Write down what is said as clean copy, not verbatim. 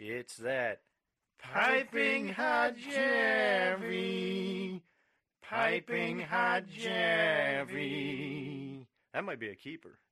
It's that piping hot Jerry. Piping hot Jerry. That might be a keeper.